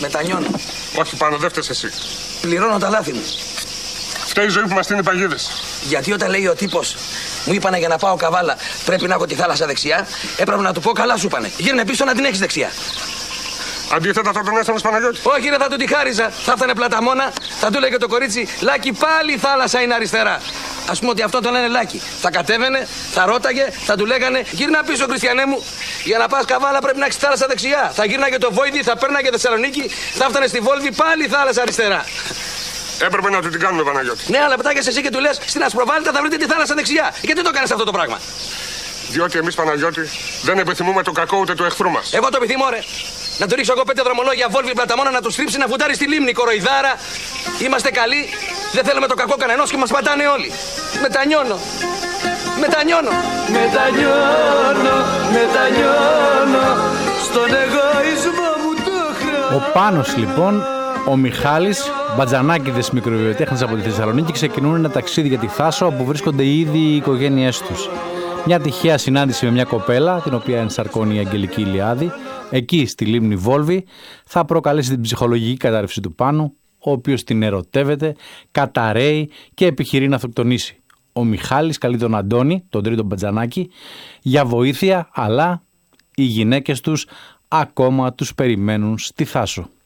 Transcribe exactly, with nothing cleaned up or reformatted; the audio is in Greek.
Μετανιώνω. Όχι πάνω, δεν φταίς εσύ. Πληρώνω τα λάθη μου. Φταίει η ζωή που μας στείνει παγίδες. Γιατί όταν λέει ο τύπος, μου είπανε για να πάω Καβάλα πρέπει να έχω τη θάλασσα δεξιά, έπρεπε να του πω καλά σου είπανε. Γύρνε πίσω να την έχεις δεξιά. Αντίθετα θα τον έστελνες Παναγιώτη. Όχι, ρε, θα του τη χάριζα. Θα έφτανε πλαταμόνα, θα του λέγε το κορίτσι, Λάκη, πάλι η θάλασσα είναι αριστερά. Ας πούμε ότι αυτό το λένε Λάκη. Θα κατέβαινε, θα ρώταγε, θα του λέγανε, γύρνα πίσω, Χριστιανέ μου. Για να πας Καβάλα πρέπει να έχεις θάλασσα δεξιά. Θα γύρναγε το Βόηδι, θα πέρναγε Θεσσαλονίκη, θα έφτανε στη Βόλβη, πάλι η θάλασσα αριστερά. Έπρεπε να του την κάνουμε, Παναγιώτη. Ναι, αλλά πετάγεσαι εσύ και του λες, στην Ασπροβάλτα θα βρείτε τη θάλασσα δεξιά. Γιατί το κάνεις αυτό το πράγμα? Διότι εμείς, Παναγιώτη, δεν επιθυμούμε το κακό ούτε του εχθρού μας. Εγώ το επιθυμώ, ρε. Να του ρίξω εγώ πέντε δρομολόγια Βόλβη πλαταμόνα να του στρίψει να φουτάρει στη λίμνη, κοροϊδάρα. Είμαστε καλοί, δεν θέλουμε το κακό κανενός και μας πατάνε όλοι. Μετανιώνω. Μετανιώνω. Μετανιώνω, μετανιώνω στον εγωισμό μου το χρόνο. Ο Πάνος λοιπόν, ο Μιχάλης, μπατζανάκηδες μικροβιοτέχνες από τη Θεσσαλονίκη, ξεκινούν ένα ταξίδι για τη Θάσο όπου βρίσκονται ήδη οι οικογένειές τους. Μια τυχαία συνάντηση με μια κοπέλα, την οποία ενσαρκώνει η Αγγελική Ηλιάδη, εκεί στη λίμνη Βόλβη, θα προκαλέσει την ψυχολογική κατάρρευση του Πάνου, ο οποίος την ερωτεύεται, καταραίει και επιχειρεί να αυτοκτονήσει. Ο Μιχάλης καλεί τον Αντώνη, τον τρίτο μπατζανάκι, για βοήθεια, αλλά οι γυναίκες τους ακόμα τους περιμένουν στη Θάσο.